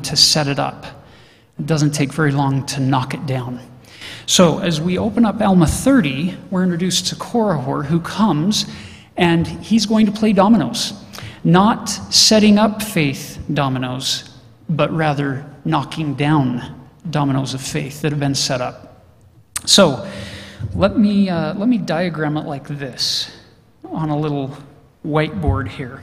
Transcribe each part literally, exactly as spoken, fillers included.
to set it up. It doesn't take very long to knock it down. So as we open up Alma thirty, we're introduced to Korihor, who comes, and he's going to play dominoes. Not setting up faith dominoes, but rather knocking down dominoes of faith that have been set up. So let me, uh, let me diagram it like this on a little whiteboard here.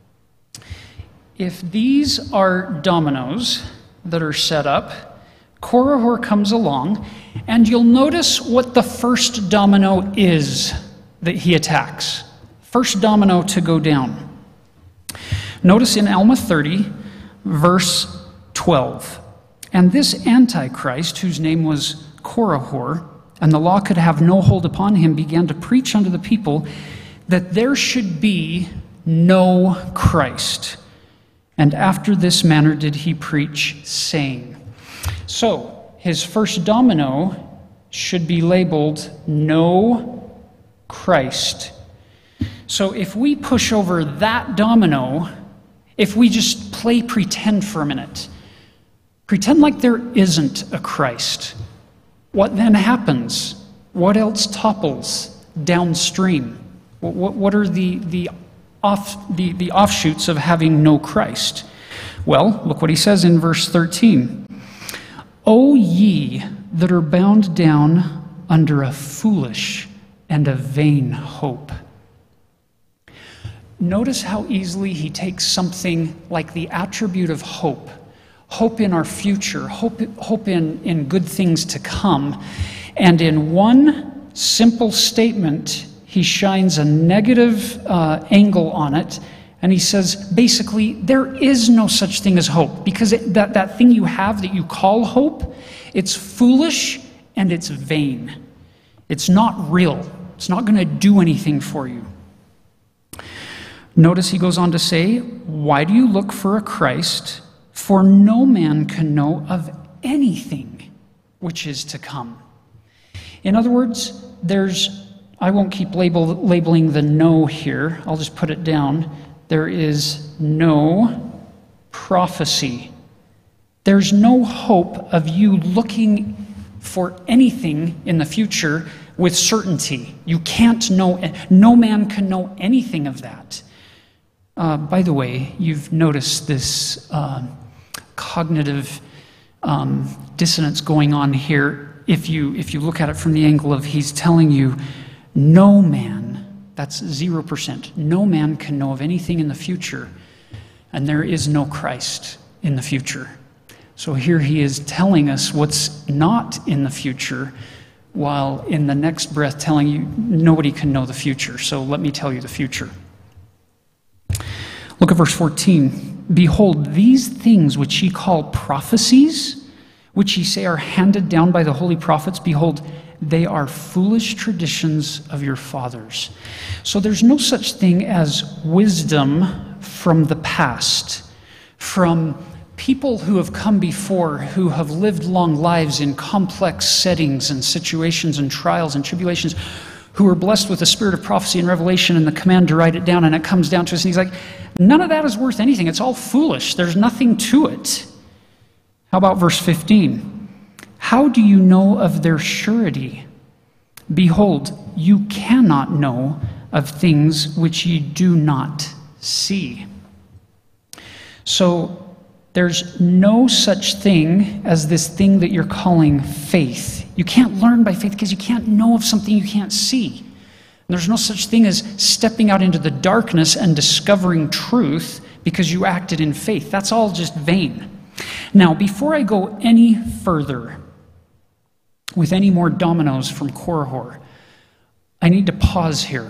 If these are dominoes that are set up, Korihor comes along, and you'll notice what the first domino is that he attacks. First domino to go down. Notice in Alma thirty, verse twelve. And this Antichrist, whose name was Korihor, and the law could have no hold upon him, began to preach unto the people that there should be no Christ. And after this manner did he preach, saying. So, his first domino should be labeled, no Christ. So if we push over that domino, if we just play pretend for a minute, pretend like there isn't a Christ, what then happens? What else topples downstream? What, what are the, the, off, the, the offshoots of having no Christ? Well, look what he says in verse thirteen. O ye that are bound down under a foolish and a vain hope. Notice how easily he takes something like the attribute of hope, hope in our future, hope, hope in, in good things to come, and in one simple statement, he shines a negative uh, angle on it, and he says, basically, there is no such thing as hope, because it, that, that thing you have that you call hope, it's foolish and it's vain. It's not real. It's not going to do anything for you. Notice he goes on to say, why do you look for a Christ? For no man can know of anything which is to come. In other words, there's, I won't keep label, labeling the no here. I'll just put it down. There is no prophecy. There's no hope of you looking for anything in the future with certainty. You can't know, no man can know anything of that. Uh, by the way, you've noticed this uh, cognitive um, dissonance going on here. If you, if you look at it from the angle of he's telling you, no man, that's zero percent, no man can know of anything in the future, and there is no Christ in the future. So here he is telling us what's not in the future, while in the next breath telling you nobody can know the future. So let me tell you the future. Look at verse fourteen. Behold, these things which ye call prophecies, which ye say are handed down by the holy prophets, behold, they are foolish traditions of your fathers. So there's no such thing as wisdom from the past, from people who have come before, who have lived long lives in complex settings and situations and trials and tribulations, who are blessed with the spirit of prophecy and revelation and the command to write it down, and it comes down to us, and he's like, none of that is worth anything. It's all foolish. There's nothing to it. How about verse fifteen? How do you know of their surety? Behold, you cannot know of things which ye do not see. So there's no such thing as this thing that you're calling faith. You can't learn by faith because you can't know of something you can't see. And there's no such thing as stepping out into the darkness and discovering truth because you acted in faith. That's all just vain. Now, before I go any further with any more dominoes from Korihor, I need to pause here.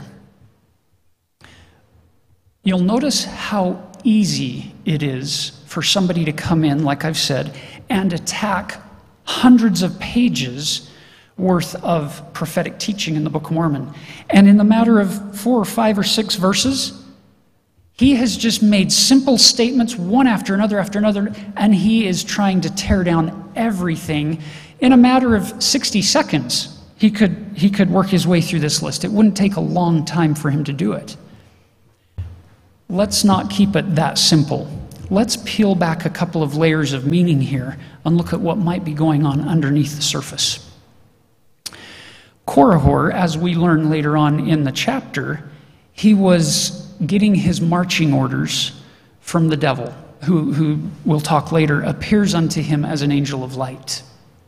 You'll notice how easy it is for somebody to come in, like I've said, and attack hundreds of pages worth of prophetic teaching in the Book of Mormon. And in the matter of four or five or six verses, he has just made simple statements, one after another after another, and he is trying to tear down everything. In a matter of sixty seconds, he could, he could work his way through this list. It wouldn't take a long time for him to do it. Let's not keep it that simple. let's peel back a couple of layers of meaning here and look at what might be going on underneath the surface. Korihor, as we learn later on in the chapter, he was getting his marching orders from the devil, who, who we'll talk later, appears unto him as an angel of light.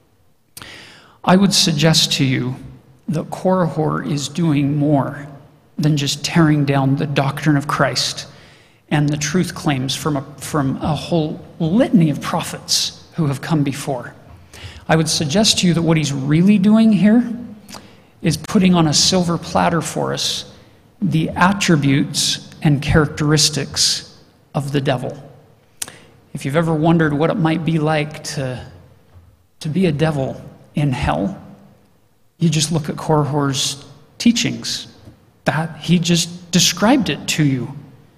I would suggest to you that Korihor is doing more than just tearing down the doctrine of Christ and the truth claims from a, from a whole litany of prophets who have come before. I would suggest to you that what he's really doing here is putting on a silver platter for us the attributes and characteristics of the devil. If you've ever wondered what it might be like to, to be a devil in hell, you just look at Korihor's teachings. That he just described it to you.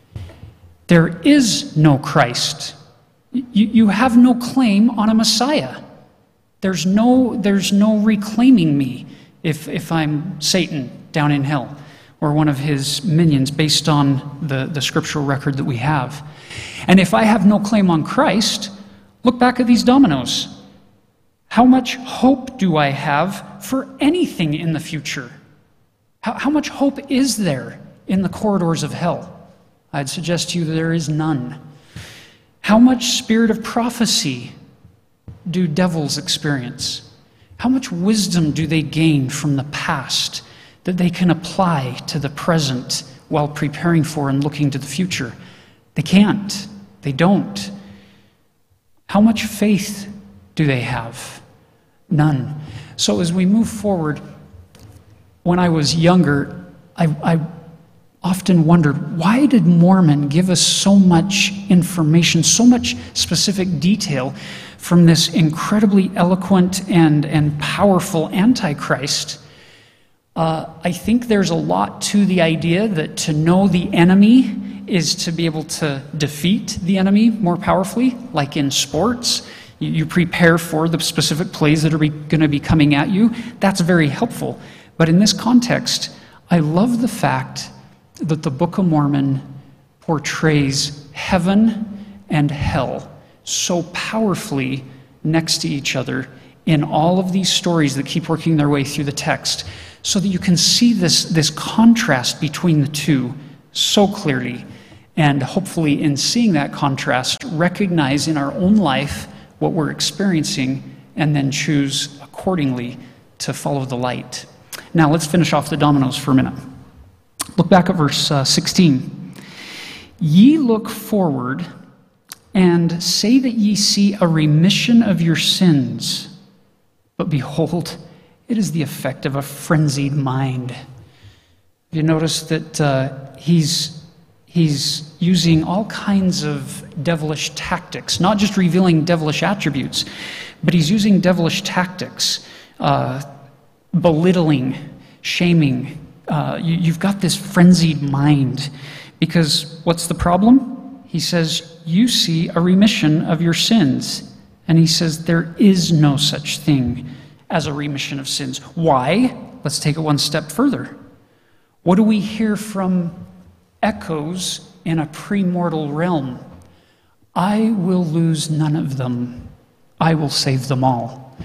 There is no Christ. You, you have no claim on a Messiah. There's no, there's no reclaiming me if, if I'm Satan down in hell or one of his minions based on the, the scriptural record that we have. And if I have no claim on Christ, look back at these dominoes. How much hope do I have for anything in the future? How, how much hope is there in the corridors of hell? I'd suggest to you that there is none. How much spirit of prophecy do devils experience? How much wisdom do they gain from the past that they can apply to the present while preparing for and looking to the future? They can't. They don't. How much faith do they have? None. So as we move forward, when I was younger, I, I often wondered, why did Mormon give us so much information, so much specific detail from this incredibly eloquent and, and powerful Antichrist? Uh, I think there's a lot to the idea that to know the enemy is to be able to defeat the enemy more powerfully, like in sports. You, you prepare for the specific plays that are going to be coming at you. That's very helpful. But in this context, I love the fact that the Book of Mormon portrays heaven and hell so powerfully next to each other in all of these stories that keep working their way through the text, so that you can see this, this contrast between the two so clearly, and hopefully in seeing that contrast, recognize in our own life what we're experiencing and then choose accordingly to follow the light. Now let's finish off the dominoes for a minute. Look back at verse uh, sixteen. Ye look forward and say that ye see a remission of your sins, but behold, it is the effect of a frenzied mind. You notice that uh, he's, he's using all kinds of devilish tactics, not just revealing devilish attributes, but he's using devilish tactics, uh, belittling, shaming. Uh, you, you've got this frenzied mind. Because what's the problem? He says, you see a remission of your sins. And he says, there is no such thing as a remission of sins. Why? Let's take it one step further. What do we hear from echoes in a premortal realm? I will lose none of them. I will save them all.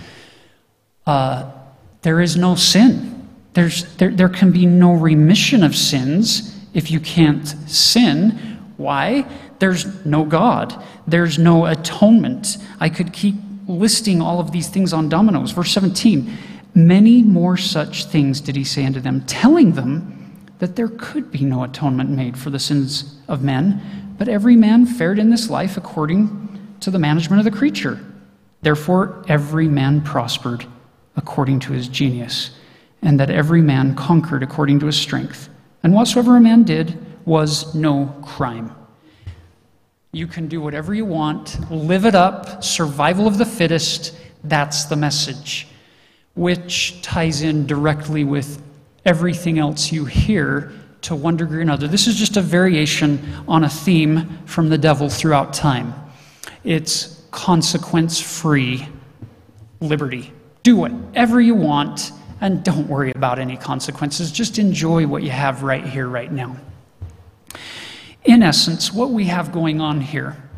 Uh, there is no sin. There's, there, there can be no remission of sins if you can't sin. Why? There's no God. There's no atonement. I could keep listing all of these things on dominoes. Verse seventeen, many more such things did he say unto them, telling them that there could be no atonement made for the sins of men, but every man fared in this life according to the management of the creature. Therefore every man prospered according to his genius, and that every man conquered according to his strength. And whatsoever a man did was no crime. You can do whatever you want, live it up, survival of the fittest, that's the message, which ties in directly with everything else you hear to one degree or another. This is just a variation on a theme from the devil throughout time. It's consequence-free liberty. Do whatever you want, and don't worry about any consequences. Just enjoy what you have right here, right now. In essence, what we have going on here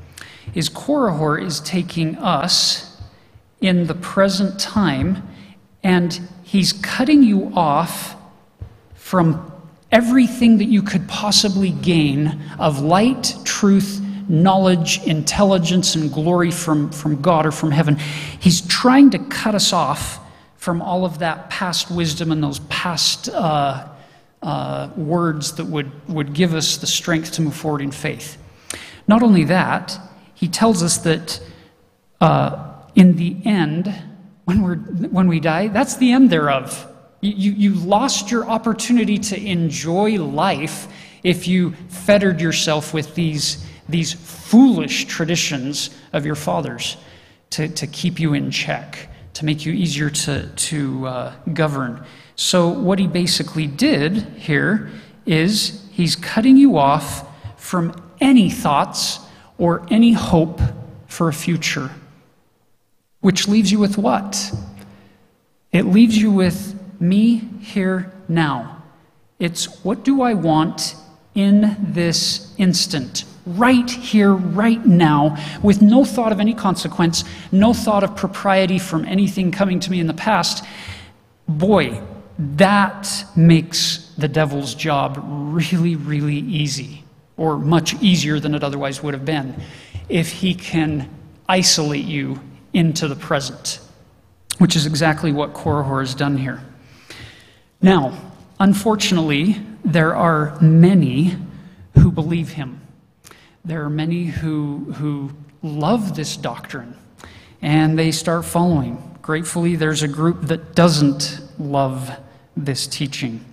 is Korihor is taking us in the present time, and he's cutting you off from everything that you could possibly gain of light, truth, knowledge, intelligence, and glory from, from God or from heaven. He's trying to cut us off from all of that past wisdom and those past uh, uh, words that would, would give us the strength to move forward in faith. Not only that, he tells us that uh, in the end, when, we're, when we die, that's the end thereof. You, you lost your opportunity to enjoy life if you fettered yourself with these, these foolish traditions of your fathers to, to keep you in check, to make you easier to, to uh, govern. So what he basically did here is he's cutting you off from any thoughts or any hope for a future, which leaves you with what? It leaves you with me here now. It's what do I want in this instant, right here, right now, with no thought of any consequence, no thought of propriety from anything coming to me in the past. Boy, that makes the devil's job really, really easy, or much easier than it otherwise would have been, if he can isolate you into the present, which is exactly what Korihor has done here. Now, unfortunately, there are many who believe him. There are many who, who love this doctrine, and they start following. Gratefully, there's a group that doesn't love this teaching.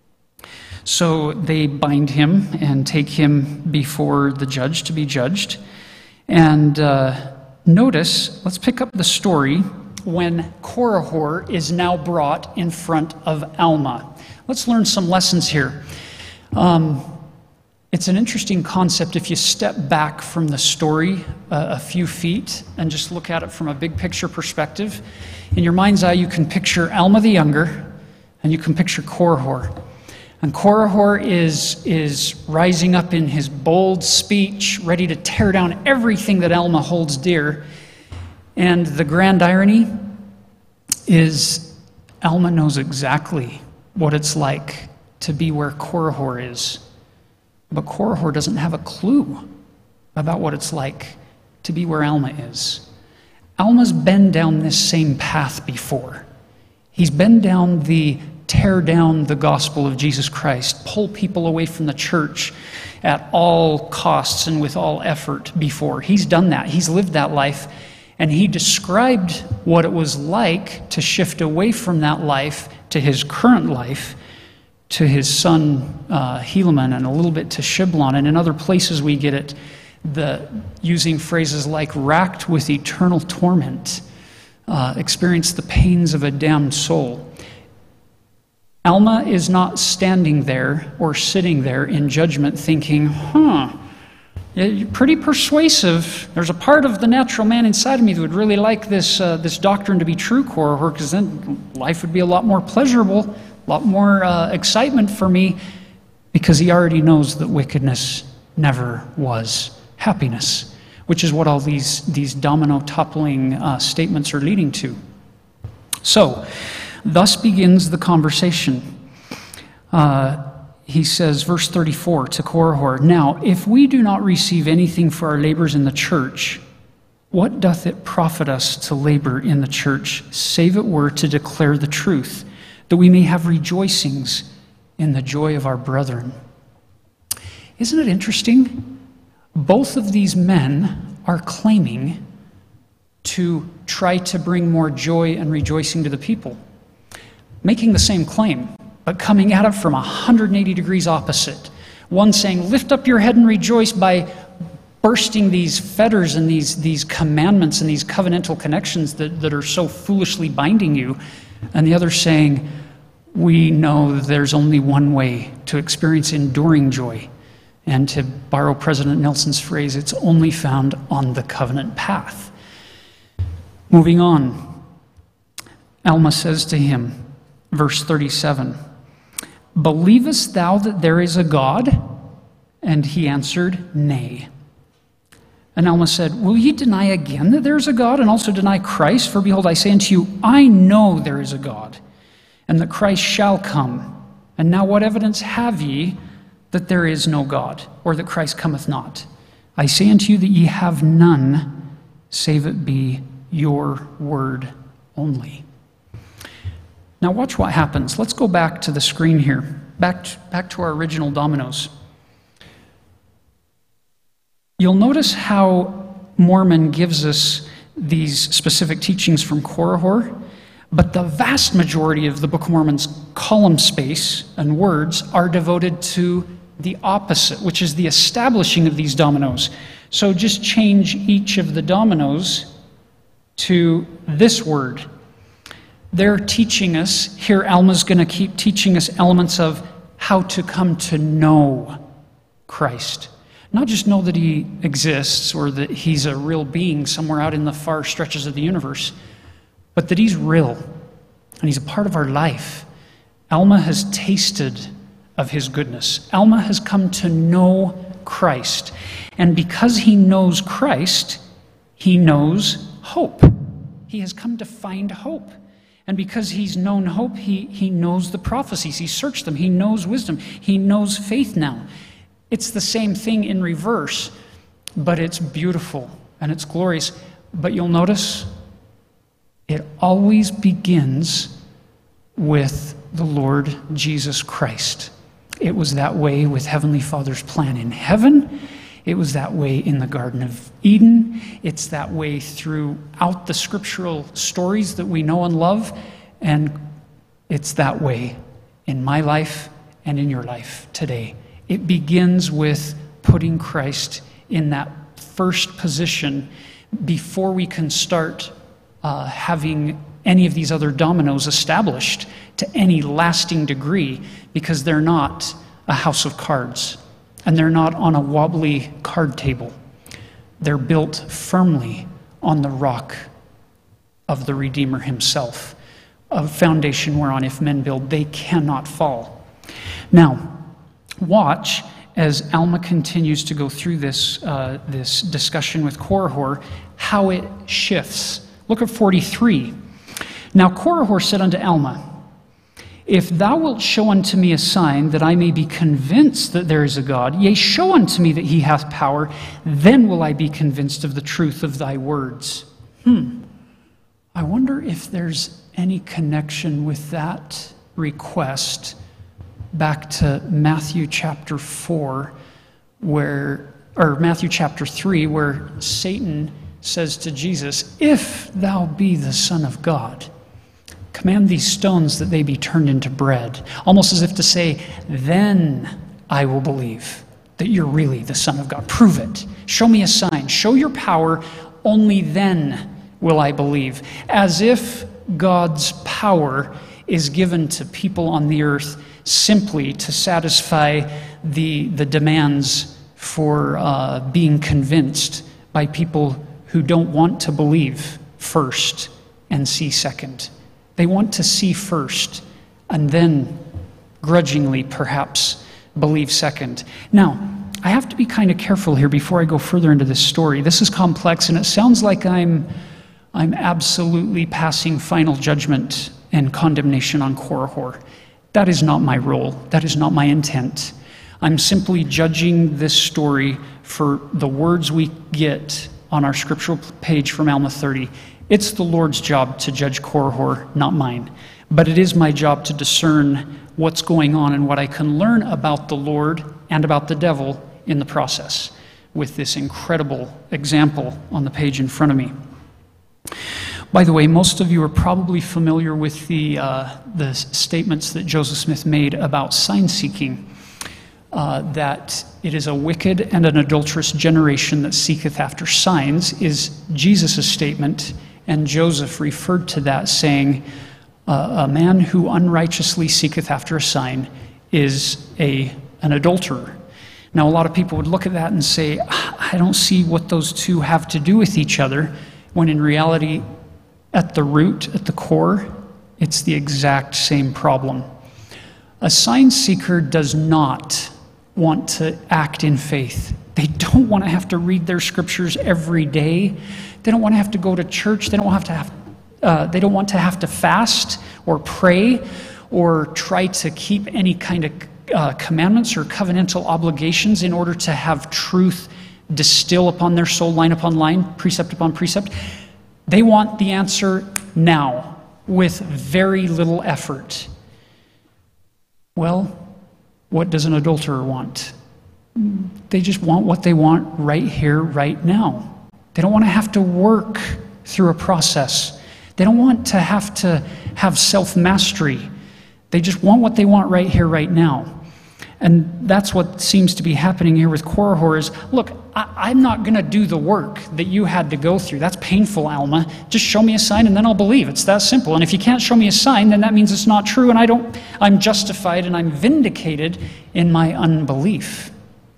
So they bind him and take him before the judge to be judged. And uh, notice, let's pick up the story when Korihor is now brought in front of Alma. Let's learn some lessons here. Um, it's an interesting concept if you step back from the story uh, a few feet and just look at it from a big picture perspective. In your mind's eye, you can picture Alma the Younger, and you can picture Korihor. And Korihor is, is rising up in his bold speech, ready to tear down everything that Alma holds dear. And the grand irony is Alma knows exactly what it's like to be where Korihor is. But Korihor doesn't have a clue about what it's like to be where Alma is. Alma's been down this same path before. He's been down the tear down the gospel of Jesus Christ, pull people away from the church at all costs and with all effort before. He's done that. He's lived that life. And he described what it was like to shift away from that life to his current life, to his son uh, Helaman, and a little bit to Shiblon. And in other places we get it, the using phrases like racked with eternal torment, uh, experience the pains of a damned soul. Alma is not standing there or sitting there in judgment thinking, huh, you're pretty persuasive. There's a part of the natural man inside of me that would really like this uh, this doctrine to be true, Korihor, because then life would be a lot more pleasurable, a lot more uh, excitement for me, because he already knows that wickedness never was happiness, which is what all these, these domino-toppling uh, statements are leading to. So, thus begins the conversation. Uh, He says, verse thirty-four to Korihor, "Now, if we do not receive anything for our labors in the church, what doth it profit us to labor in the church, save it were to declare the truth, that we may have rejoicings in the joy of our brethren?" Isn't it interesting? Both of these men are claiming to try to bring more joy and rejoicing to the people, making the same claim, but coming at it from one hundred eighty degrees opposite. One saying, lift up your head and rejoice by bursting these fetters and these, these commandments and these covenantal connections that, that are so foolishly binding you. And the other saying, we know there's only one way to experience enduring joy. And to borrow President Nelson's phrase, it's only found on the covenant path. Moving on, Alma says to him, verse thirty-seven, "Believest thou that there is a God?" And he answered, "Nay." And Alma said, will ye deny again that there is a God, and also deny Christ? For behold, I say unto you, I know there is a God, and that Christ shall come. And now what evidence have ye that there is no God, or that Christ cometh not? I say unto you that ye have none, save it be your word only. Now watch what happens. Let's go back to the screen here, back to, back to our original dominoes. You'll notice how Mormon gives us these specific teachings from Korihor, but the vast majority of the Book of Mormon's column space and words are devoted to the opposite, which is the establishing of these dominoes. So just change each of the dominoes to this word. They're teaching us, here Alma's going to keep teaching us elements of how to come to know Christ. Not just know that he exists or that he's a real being somewhere out in the far stretches of the universe, but that he's real and he's a part of our life. Alma has tasted of his goodness. Alma has come to know Christ. And because he knows Christ, he knows hope. He has come to find hope. And because he's known hope, he, he knows the prophecies. He searched them. He knows wisdom. He knows faith now. It's the same thing in reverse, but it's beautiful and it's glorious. But you'll notice it always begins with the Lord Jesus Christ. It was that way with Heavenly Father's plan in heaven. It was that way in the Garden of Eden. It's that way throughout the scriptural stories that we know and love. And it's that way in my life and in your life today. It begins with putting Christ in that first position before we can start uh, having any of these other dominoes established to any lasting degree, because they're not a house of cards and they're not on a wobbly card table. They're built firmly on the rock of the Redeemer himself, a foundation whereon if men build, they cannot fall. Now, watch as Alma continues to go through this, uh, this discussion with Korihor, how it shifts. Look at forty-three. Now Korihor said unto Alma, if thou wilt show unto me a sign that I may be convinced that there is a God, yea, show unto me that he hath power, then will I be convinced of the truth of thy words. Hmm. I wonder if there's any connection with that request back to Matthew chapter four, where, or Matthew chapter three, where Satan says to Jesus, if thou be the Son of God, command these stones that they be turned into bread. Almost as if to say, then I will believe that you're really the Son of God. Prove it. Show me a sign. Show your power. Only then will I believe. As if God's power is given to people on the earth simply to satisfy the, the demands for uh, being convinced by people who don't want to believe first and see second. They want to see first and then grudgingly perhaps believe second. Now, I have to be kind of careful here before I go further into this story. This is complex and it sounds like I'm, I'm absolutely passing final judgment and condemnation on Korihor. That is not my role. That is not my intent. I'm simply judging this story for the words we get on our scriptural page from Alma thirty. It's the Lord's job to judge Korihor, not mine. But it is my job to discern what's going on and what I can learn about the Lord and about the devil in the process with this incredible example on the page in front of me. By the way, most of you are probably familiar with the, uh, the statements that Joseph Smith made about sign-seeking, uh, that it is a wicked and an adulterous generation that seeketh after signs, is Jesus' statement, and Joseph referred to that, saying, uh, a man who unrighteously seeketh after a sign is a, an adulterer. Now, a lot of people would look at that and say, I don't see what those two have to do with each other, when in reality, at the root, at the core, it's the exact same problem. A sign seeker does not want to act in faith. They don't want to have to read their scriptures every day. They don't want to have to go to church. They don't have to have. Uh, they don't want to have to fast or pray or try to keep any kind of uh, commandments or covenantal obligations in order to have truth distill upon their soul, line upon line, precept upon precept. They want the answer now with very little effort. Well, what does an adulterer want? They just want what they want right here, right now. They don't want to have to work through a process. They don't want to have to have self-mastery. They just want what they want right here, right now. And that's what seems to be happening here with Korihor is, look, I, I'm not going to do the work that you had to go through. That's painful, Alma. Just show me a sign and then I'll believe. It's that simple. And if you can't show me a sign, then that means it's not true and I don't, I'm justified and I'm vindicated in my unbelief.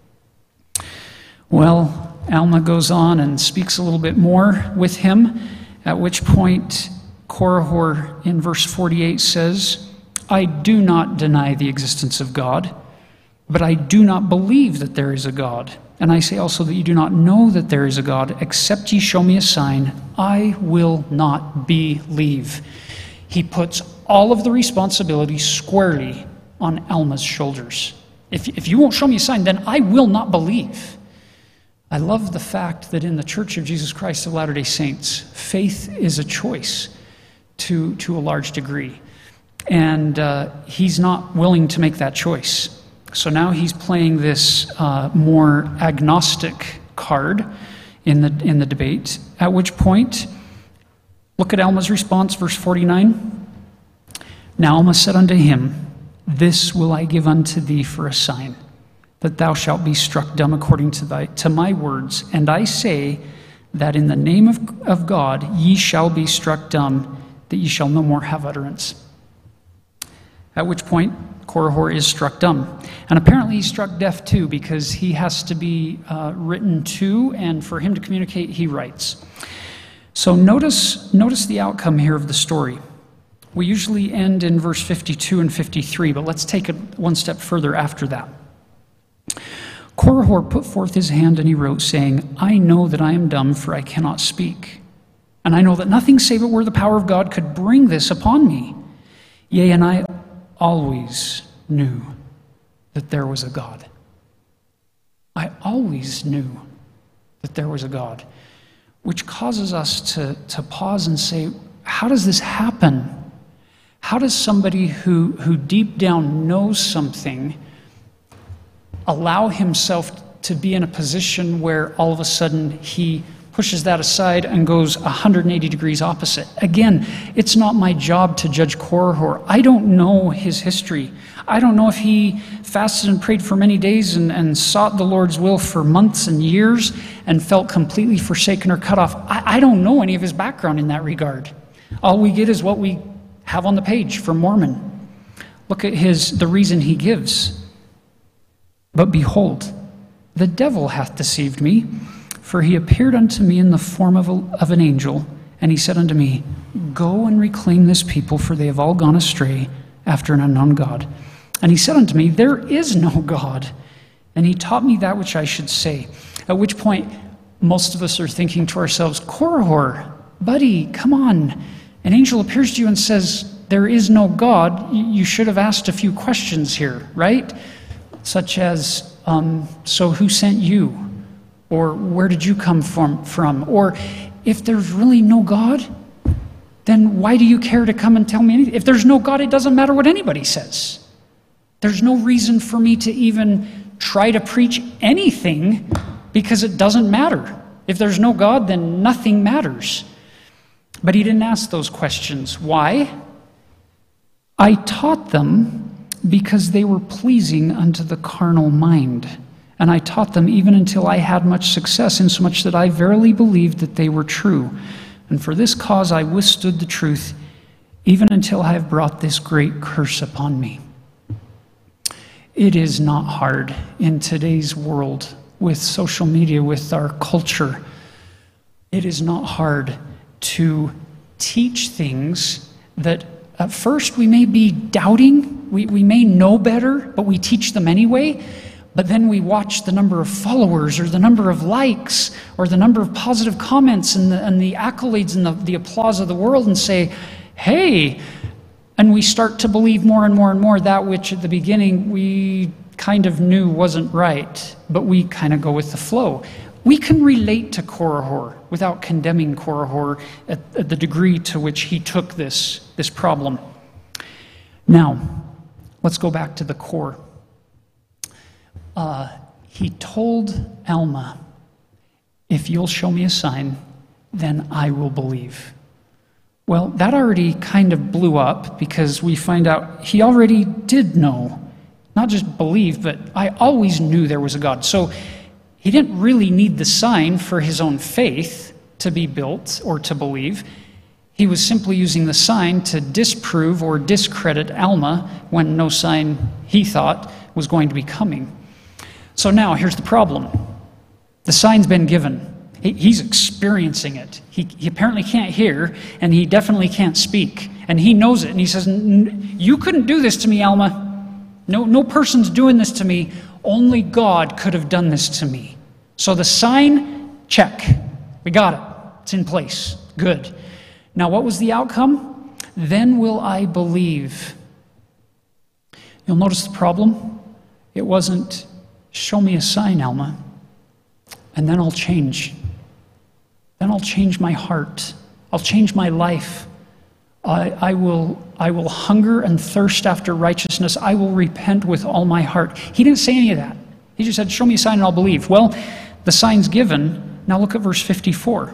Well, Alma goes on and speaks a little bit more with him, at which point Korihor in verse forty-eight says, I do not deny the existence of God, but I do not believe that there is a God. And I say also that you do not know that there is a God, except ye show me a sign, I will not believe. He puts all of the responsibility squarely on Alma's shoulders. If, if you won't show me a sign, then I will not believe. I love the fact that in the Church of Jesus Christ of Latter-day Saints, faith is a choice to, to a large degree. And uh, he's not willing to make that choice. So now he's playing this uh, more agnostic card in the, in the debate, at which point, look at Alma's response, verse forty-nine. Now Alma said unto him, this will I give unto thee for a sign, that thou shalt be struck dumb according to thy to my words. And I say that in the name of, of God ye shall be struck dumb, that ye shall no more have utterance. At which point, Korihor is struck dumb. And apparently he's struck deaf too, because he has to be uh, written to, and for him to communicate, he writes. So notice, notice the outcome here of the story. We usually end in verse fifty-two and fifty-three, but let's take it one step further after that. Korihor put forth his hand and he wrote, saying, I know that I am dumb, for I cannot speak. And I know that nothing save it were the power of God could bring this upon me. Yea, and I always knew that there was a God. I always knew that there was a God, which causes us to, to pause and say, how does this happen? How does somebody who, who deep down knows something allow himself to be in a position where all of a sudden he pushes that aside and goes one hundred eighty degrees opposite? Again, it's not my job to judge Korihor. I don't know his history. I don't know if he fasted and prayed for many days and, and sought the Lord's will for months and years and felt completely forsaken or cut off. I, I don't know any of his background in that regard. All we get is what we have on the page from Mormon. Look at his the reason he gives. But behold, the devil hath deceived me, for he appeared unto me in the form of, a, of an angel, and he said unto me, go and reclaim this people, for they have all gone astray after an unknown God. And he said unto me, there is no God. And he taught me that which I should say. At which point, most of us are thinking to ourselves, Korihor, buddy, come on. An angel appears to you and says, there is no God. You should have asked a few questions here, right? Such as, um, so who sent you? Or where did you come from, from? Or if there's really no God, then why do you care to come and tell me anything? If there's no God, it doesn't matter what anybody says. There's no reason for me to even try to preach anything because it doesn't matter. If there's no God, then nothing matters. But he didn't ask those questions. Why? I taught them because they were pleasing unto the carnal mind. And I taught them even until I had much success, insomuch that I verily believed that they were true. And for this cause I withstood the truth, even until I have brought this great curse upon me. It is not hard in today's world with social media, with our culture. It is not hard to teach things that at first we may be doubting, we, we may know better, but we teach them anyway. But then we watch the number of followers or the number of likes or the number of positive comments and the, and the accolades and the, the applause of the world and say, hey, and we start to believe more and more and more that which at the beginning we kind of knew wasn't right, but we kind of go with the flow. We can relate to Korihor without condemning Korihor at, at the degree to which he took this, this problem. Now, let's go back to the core. Uh, he told Alma, if you'll show me a sign, then I will believe. Well, that already kind of blew up because we find out he already did know. Not just believe, but I always knew there was a God. So he didn't really need the sign for his own faith to be built or to believe. He was simply using the sign to disprove or discredit Alma when no sign, he thought, was going to be coming. So now, here's the problem. The sign's been given. He, he's experiencing it. He, he apparently can't hear, and he definitely can't speak. And he knows it, and he says, you couldn't do this to me, Alma. No, no person's doing this to me. Only God could have done this to me. So the sign, check. We got it. It's in place. Good. Now, what was the outcome? Then will I believe. You'll notice the problem. It wasn't, show me a sign, Alma, and then I'll change. Then I'll change my heart. I'll change my life. I, I will, I will hunger and thirst after righteousness. I will repent with all my heart. He didn't say any of that. He just said, show me a sign and I'll believe. Well, the sign's given. Now look at verse fifty-four.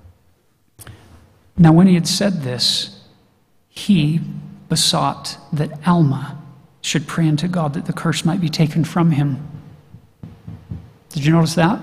Now when he had said this, he besought that Alma should pray unto God that the curse might be taken from him. Did you notice that?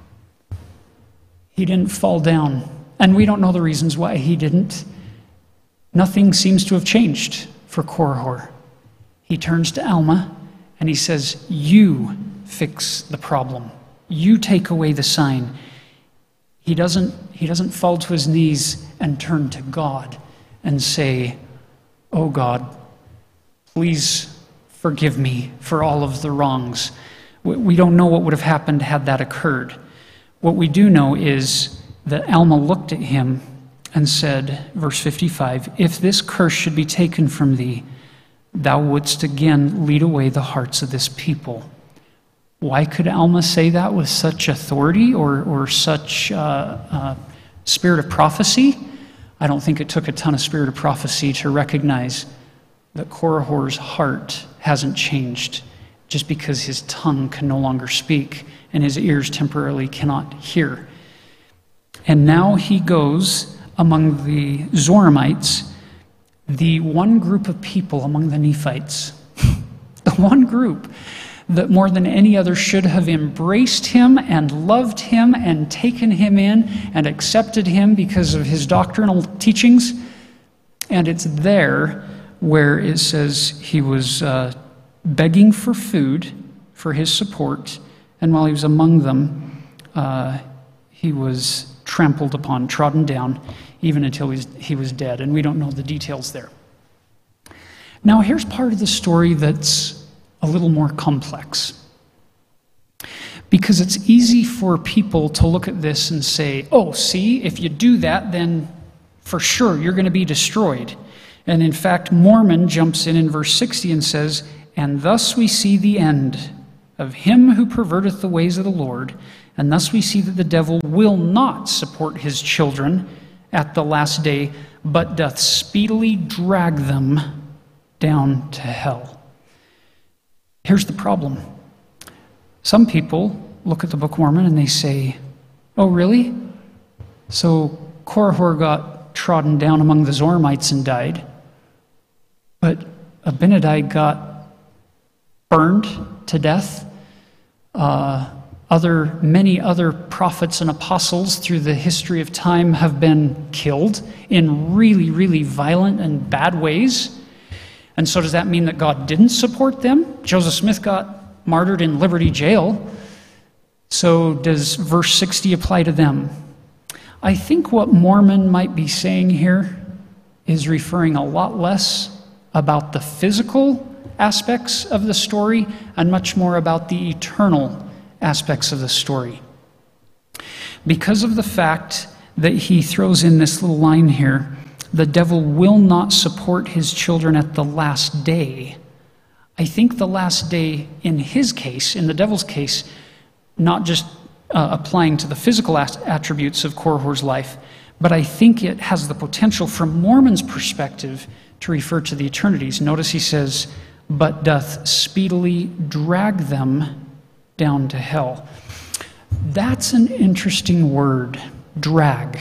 He didn't fall down. And we don't know the reasons why he didn't. Nothing seems to have changed for Korihor. He turns to Alma and he says, you fix the problem. You take away the sign. He doesn't, he doesn't fall to his knees and turn to God and say, oh God, please forgive me for all of the wrongs. We don't know what would have happened had that occurred. What we do know is that Alma looked at him and said, verse fifty-five, if this curse should be taken from thee, thou wouldst again lead away the hearts of this people. Why could Alma say that with such authority or, or such uh, uh, spirit of prophecy? I don't think it took a ton of spirit of prophecy to recognize that Korihor's heart hasn't changed just because his tongue can no longer speak and his ears temporarily cannot hear. And now he goes among the Zoramites, the one group of people among the Nephites, the one group that more than any other should have embraced him and loved him and taken him in and accepted him because of his doctrinal teachings. And it's there where it says he was uh, begging for food for his support, and while he was among them, uh, he was trampled upon, trodden down, even until he was, he was dead, and we don't know the details there. Now, here's part of the story that's a little more complex, because it's easy for people to look at this and say, oh, see, if you do that, then for sure you're going to be destroyed. And in fact, Mormon jumps in in verse sixty and says, and thus we see the end of him who perverteth the ways of the Lord, and thus we see that the devil will not support his children at the last day, but doth speedily drag them down to hell. Here's the problem. Some people look at the Book of Mormon and they say, oh, really? So Korihor got trodden down among the Zoramites and died, but Abinadi got burned to death. Uh, other, many other prophets and apostles through the history of time have been killed in really, really violent and bad ways. And so does that mean that God didn't support them? Joseph Smith got martyred in Liberty Jail. So does verse sixty apply to them? I think what Mormon might be saying here is referring a lot less about the physical aspects of the story and much more about the eternal aspects of the story. Because of the fact that he throws in this little line here, the devil will not support his children at the last day. I think the last day in his case, in the devil's case, not just uh, applying to the physical attributes of Korihor's life, but I think it has the potential from Mormon's perspective to refer to the eternities. Notice he says, but doth speedily drag them down to hell. That's an interesting word, drag.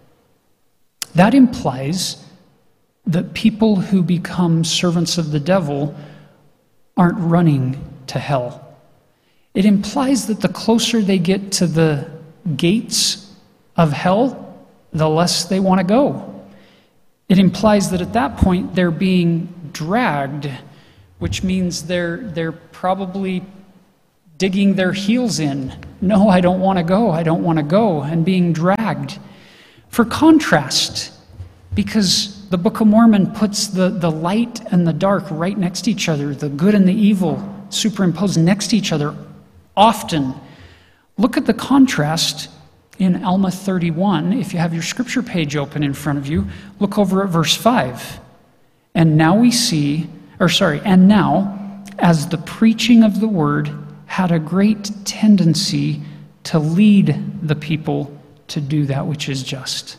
That implies that people who become servants of the devil aren't running to hell. It implies that the closer they get to the gates of hell, the less they want to go. It implies that at that point they're being dragged, which means they're they're probably digging their heels in. No, I don't want to go, I don't want to go, and being dragged. For contrast, because the Book of Mormon puts the, the light and the dark right next to each other, the good and the evil superimposed next to each other often. Look at the contrast in Alma thirty-one. If you have your scripture page open in front of you, look over at verse five. And now we see, or sorry, and now, as the preaching of the word had a great tendency to lead the people to do that which is just.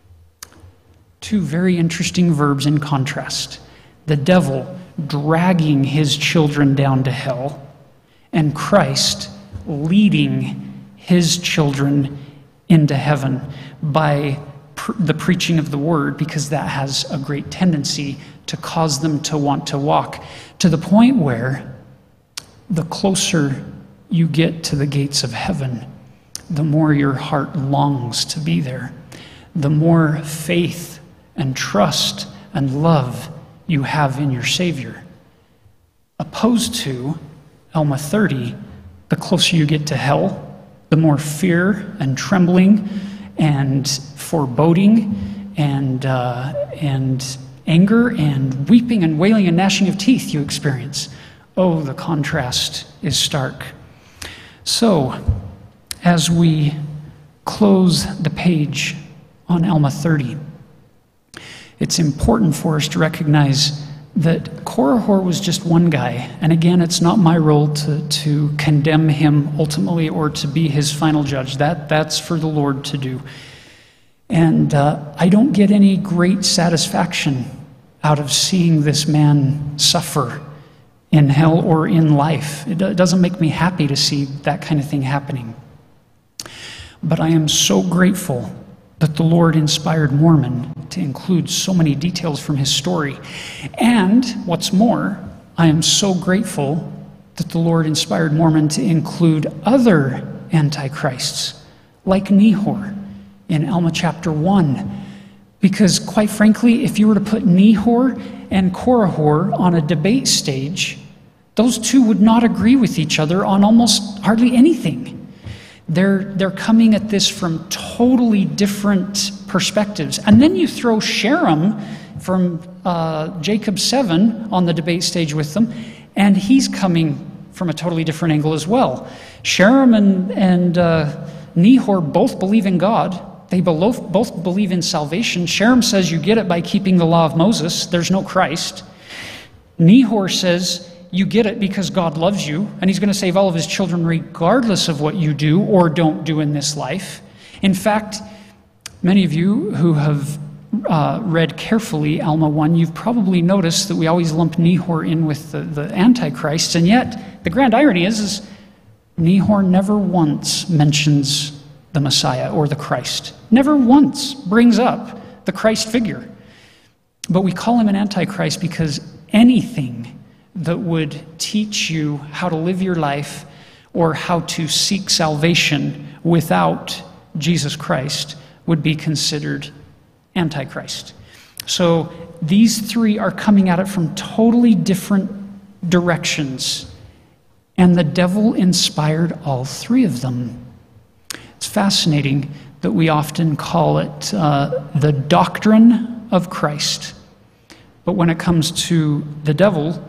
Two very interesting verbs in contrast. The devil dragging his children down to hell, and Christ leading his children into heaven by pr- the preaching of the word, because that has a great tendency to cause them to want to walk, to the point where the closer you get to the gates of heaven, the more your heart longs to be there, the more faith and trust and love you have in your Savior. Opposed to Alma thirty, the closer you get to hell, the more fear and trembling and foreboding and uh, and anger and weeping and wailing and gnashing of teeth you experience. Oh, the contrast is stark. So, as we close the page on Alma thirty, it's important for us to recognize that Korihor was just one guy. And again, it's not my role to, to condemn him ultimately or to be his final judge. That, that's for the Lord to do. And uh, I don't get any great satisfaction out of seeing this man suffer in hell or in life. It, it doesn't make me happy to see that kind of thing happening. But I am so grateful that the Lord inspired Mormon to include so many details from his story. And what's more, I am so grateful that the Lord inspired Mormon to include other antichrists, like Nehor in Alma chapter one. Because quite frankly, if you were to put Nehor and Korihor on a debate stage, those two would not agree with each other on almost hardly anything. They're, they're coming at this from totally different perspectives. And then you throw Sherem from uh, Jacob seven on the debate stage with them, and he's coming from a totally different angle as well. Sherem and, and uh, Nehor both believe in God. They both, both believe in salvation. Sherem says you get it by keeping the law of Moses. There's no Christ. Nehor says you get it because God loves you, and he's going to save all of his children regardless of what you do or don't do in this life. In fact, many of you who have uh, read carefully Alma one, you've probably noticed that we always lump Nehor in with the, the Antichrists, and yet the grand irony is, is Nehor never once mentions the Messiah or the Christ. Never once brings up the Christ figure. But we call him an Antichrist because anything that would teach you how to live your life or how to seek salvation without Jesus Christ would be considered Antichrist. So these three are coming at it from totally different directions, and the devil inspired all three of them. It's fascinating that we often call it uh, the doctrine of Christ. But when it comes to the devil,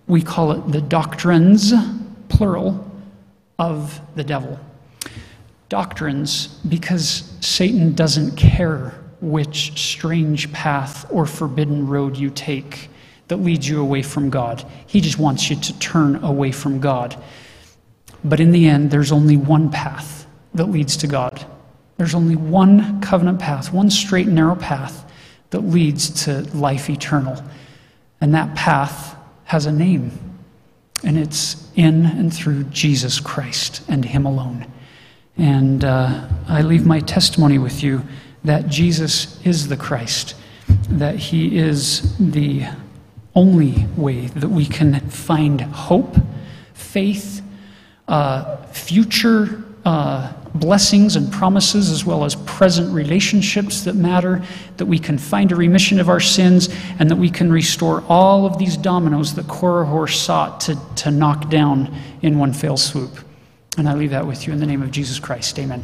We call it the doctrines, plural, of the devil. Doctrines, because Satan doesn't care which strange path or forbidden road you take that leads you away from God. He just wants you to turn away from God. But in the end, there's only one path that leads to God. There's only one covenant path, one straight and narrow path that leads to life eternal. And that path has a name. And it's in and through Jesus Christ and Him alone. And uh, I leave my testimony with you that Jesus is the Christ, that He is the only way that we can find hope, faith, uh, future uh, blessings and promises, as well as present relationships that matter, that we can find a remission of our sins, and that we can restore all of these dominoes that Korihor sought to, to knock down in one fell swoop. And I leave that with you in the name of Jesus Christ. Amen.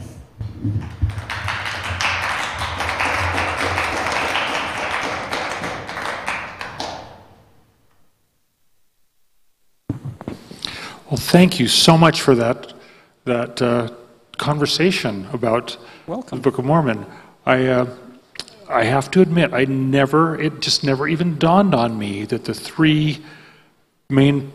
Well, thank you so much for that that uh, conversation about Welcome. the Book of Mormon. I uh, I have to admit, I never, it just never even dawned on me that the three main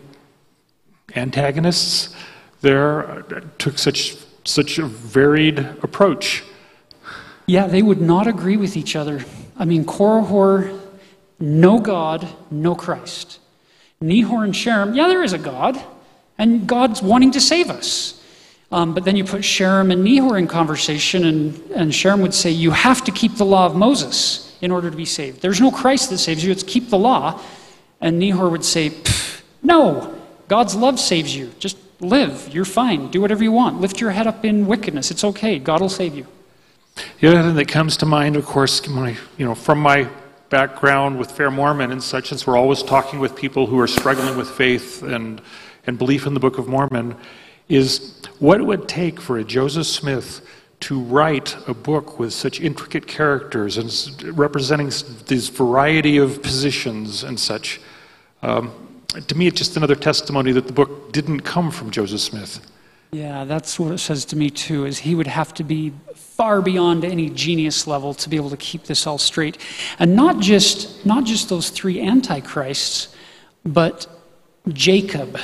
antagonists there took such such a varied approach. Yeah, they would not agree with each other. I mean, Korihor, no God, no Christ. Nehor and Sherem, yeah, there is a God, and God's wanting to save us. Um, but then you put Sherem and Nehor in conversation, and, and Sherem would say, you have to keep the law of Moses in order to be saved. There's no Christ that saves you, it's keep the law. And Nehor would say, no, God's love saves you. Just live, you're fine, do whatever you want. Lift your head up in wickedness, it's okay, God will save you. The other thing that comes to mind, of course, my, you know, from my background with Fair Mormon and such, since we're always talking with people who are struggling with faith and, and belief in the Book of Mormon, is what it would take for a Joseph Smith to write a book with such intricate characters and representing this variety of positions and such. Um, to me, it's just another testimony that the book didn't come from Joseph Smith. Yeah, that's what it says to me too, is he would have to be far beyond any genius level to be able to keep this all straight. And not just, not just those three antichrists, but Jacob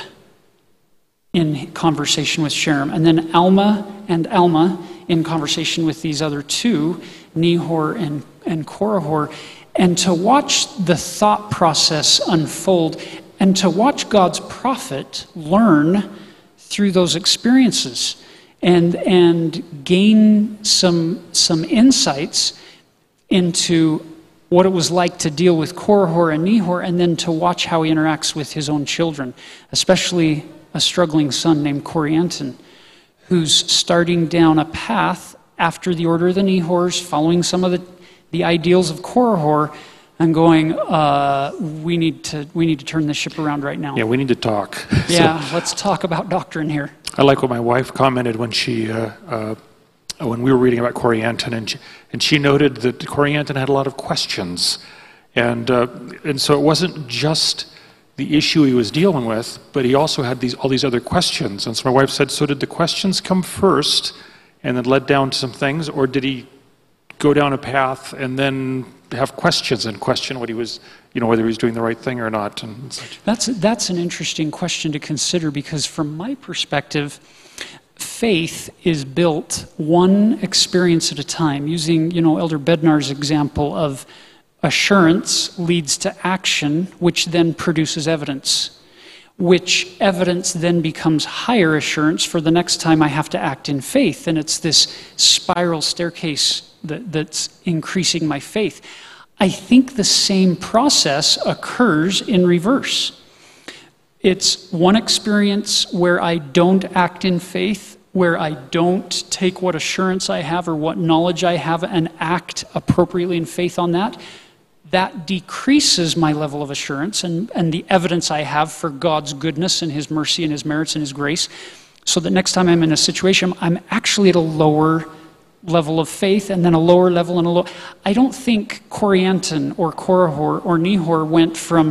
in conversation with Sherem, and then Alma and Alma in conversation with these other two, Nehor and, and Korihor, and to watch the thought process unfold, and to watch God's prophet learn through those experiences and and gain some some insights into what it was like to deal with Korihor and Nehor, and then to watch how he interacts with his own children, especially a struggling son named Corianton, who's starting down a path after the order of the Nehors, following some of the, the ideals of Korihor, and going, uh, we need to we need to turn this ship around right now. Yeah, we need to talk. Yeah, So, let's talk about doctrine here. I like what my wife commented when she, uh, uh, when we were reading about Corianton, and she, and she noted that Corianton had a lot of questions, and uh, and so it wasn't just the issue he was dealing with, but he also had these all these other questions. And so my wife said, so did the questions come first, and then led down to some things, or did he go down a path and then have questions and question what he was, you know, whether he was doing the right thing or not, and such? That's that's an interesting question to consider, because from my perspective, faith is built one experience at a time. Using, you know, Elder Bednar's example of assurance leads to action, which then produces evidence, which evidence then becomes higher assurance for the next time I have to act in faith. And it's this spiral staircase that, that's increasing my faith. I think the same process occurs in reverse. It's one experience where I don't act in faith, where I don't take what assurance I have or what knowledge I have and act appropriately in faith on that. That decreases my level of assurance and, and the evidence I have for God's goodness and His mercy and His merits and His grace, so that next time I'm in a situation, I'm actually at a lower level of faith, and then a lower level and a low. I don't think Corianton or Korihor or Nehor went from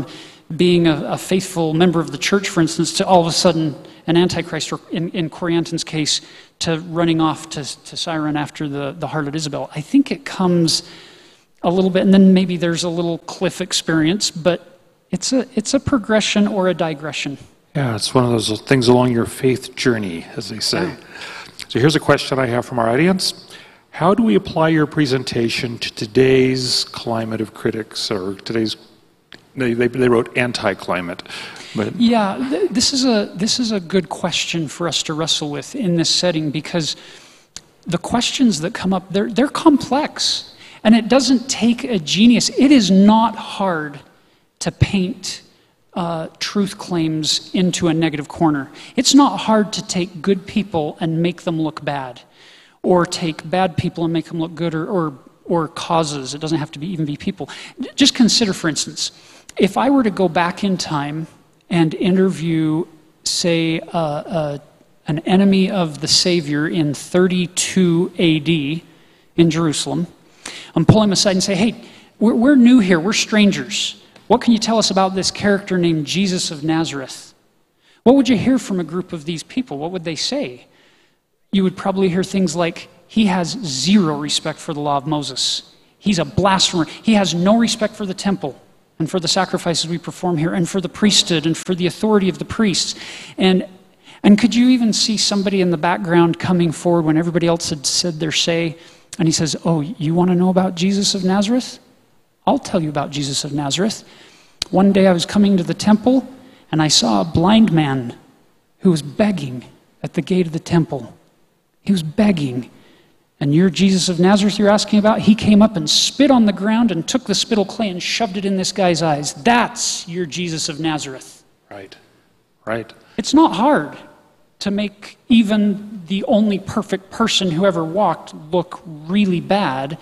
being a, a faithful member of the church, for instance, to all of a sudden an antichrist, or in, in Corianton's case, to running off to, to Siren after the, the harlot Isabel. I think it comes a little bit, and then maybe there's a little cliff experience, but it's a, it's a progression or a digression. Yeah, it's one of those things along your faith journey, as they say. Yeah. So here's a question I have from our audience. How do we apply your presentation to today's climate of critics, or today's, they, they, they wrote anti-climate. But yeah, th this is a this is a good question for us to wrestle with in this setting, because the questions that come up, they're they're complex, and it doesn't take a genius. It is not hard to paint uh, truth claims into a negative corner. It's not hard to take good people and make them look bad, or take bad people and make them look good, or or, or causes. It doesn't have to be even be people. Just consider, for instance, if I were to go back in time and interview, say, uh, uh, an enemy of the Savior in thirty-two A D in Jerusalem, and pull him aside and say, hey, we're, we're new here, we're strangers. What can you tell us about this character named Jesus of Nazareth? What would you hear from a group of these people? What would they say? You would probably hear things like, he has zero respect for the law of Moses. He's a blasphemer. He has no respect for the temple and for the sacrifices we perform here, and for the priesthood, and for the authority of the priests. And, and could you even see somebody in the background coming forward when everybody else had said their say, and he says, oh, you want to know about Jesus of Nazareth? I'll tell you about Jesus of Nazareth. One day I was coming to the temple, and I saw a blind man who was begging at the gate of the temple. He was begging. And you're Jesus of Nazareth you're asking about? He came up and spit on the ground and took the spittle clay and shoved it in this guy's eyes. That's your Jesus of Nazareth. Right, right. It's not hard to make even the only perfect person who ever walked look really bad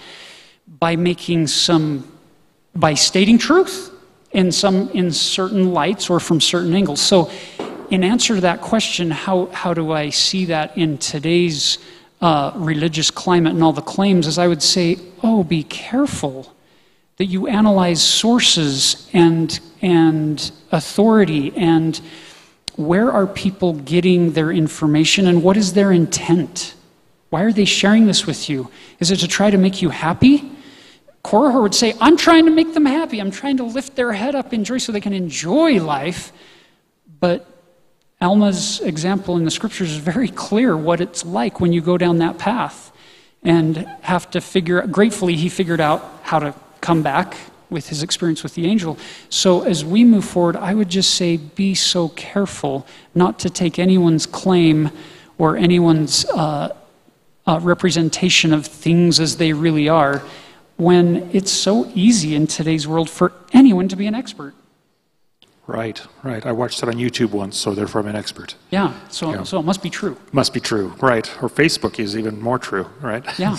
by making some, by stating truth in some, in certain lights or from certain angles. So in answer to that question, how, how do I see that in today's Uh, religious climate and all the claims, is I would say, oh, be careful that you analyze sources and, and authority, and where are people getting their information, and what is their intent? Why are they sharing this with you? Is it to try to make you happy? Korihor would say, I'm trying to make them happy. I'm trying to lift their head up in joy so they can enjoy life. But Alma's example in the scriptures is very clear what it's like when you go down that path and have to figure, gratefully he figured out how to come back with his experience with the angel. So as we move forward, I would just say be so careful not to take anyone's claim or anyone's uh, uh, representation of things as they really are, when it's so easy in today's world for anyone to be an expert. Right, right. I watched it on YouTube once, so therefore I'm an expert. Yeah, so, Yeah. so it must be true. Must be true, right. Or Facebook is even more true, right? Yeah.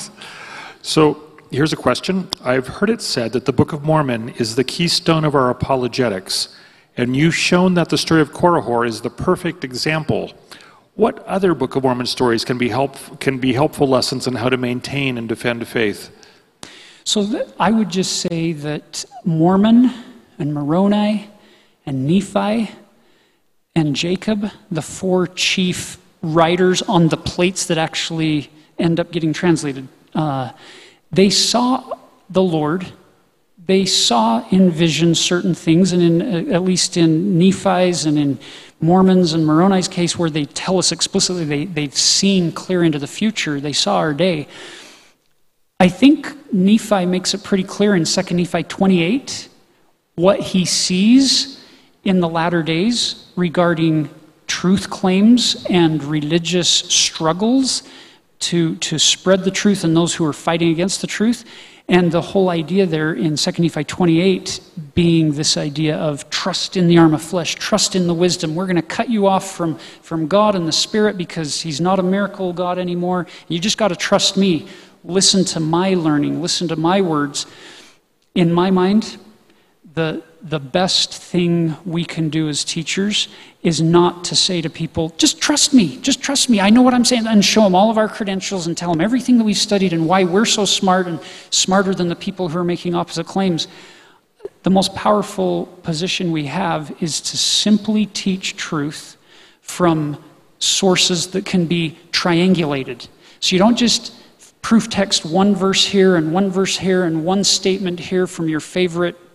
So here's a question. I've heard it said that the Book of Mormon is the keystone of our apologetics, and you've shown that the story of Korihor is the perfect example. What other Book of Mormon stories can be, help, can be helpful lessons on how to maintain and defend faith? So th- I would just say that Mormon and Moroni and Nephi and Jacob, the four chief writers on the plates that actually end up getting translated, uh, they saw the Lord. They saw in vision certain things, and in, uh, at least in Nephi's and in Mormon's and Moroni's case, where they tell us explicitly they, they've seen clear into the future, they saw our day. I think Nephi makes it pretty clear in Second Nephi twenty-eight what he sees in the latter days regarding truth claims and religious struggles to, to spread the truth and those who are fighting against the truth. And the whole idea there in Second Nephi twenty-eight being this idea of trust in the arm of flesh, trust in the wisdom. We're going to cut you off from, from God and the Spirit because he's not a miracle God anymore. You just got to trust me. Listen to my learning. Listen to my words. In my mind, the the best thing we can do as teachers is not to say to people, just trust me, just trust me, I know what I'm saying, and show them all of our credentials and tell them everything that we've studied and why we're so smart and smarter than the people who are making opposite claims. the most powerful position we have is to simply teach truth from sources that can be triangulated. So you don't just proof text one verse here and one verse here and one statement here from your favorite